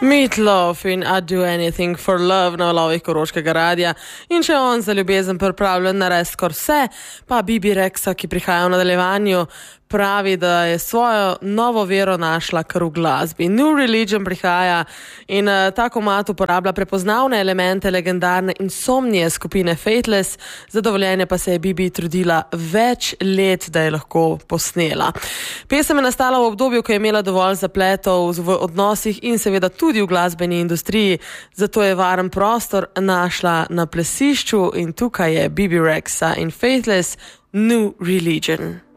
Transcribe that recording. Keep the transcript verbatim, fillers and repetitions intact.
Meatloaf in I'd do anything for love na valovih Koroškega radia. In če on za ljubezen pripravljen narediti skoraj vse, pa Bibi Rexa, ki prihaja v nadaljevanju, pravi, da je svojo novo vero našla kar v glasbi. New Religion prihaja in uh, ta komad uporablja prepoznavne elemente legendarne Insomnije skupine Faithless. Za dovoljenje pa se je Bibi trudila več let, da je lahko posnela. Pesem je nastala v obdobju, ko je imela dovolj zapletov v odnosih in seveda tudi v glasbeni industriji, zato je varen prostor našla na plesišču in tukaj je Bibi Rexa in Faithless New Religion.